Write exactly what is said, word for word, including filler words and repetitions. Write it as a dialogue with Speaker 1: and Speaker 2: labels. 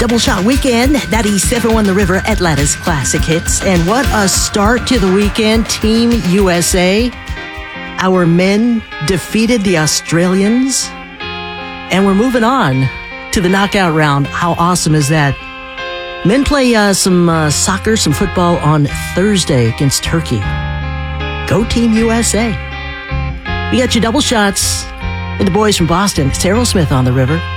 Speaker 1: Double Shot Weekend, ninety-seven point one The River, Atlanta's classic hits. And what a start to the weekend. Team U S A. Our men defeated the Australians. And we're moving on to the knockout round. How awesome is that? Men play uh, some uh, soccer, some football on Thursday against Turkey. Go Team U S A. We got your double shots. And the boys from Boston. It's Aerosmith on the River.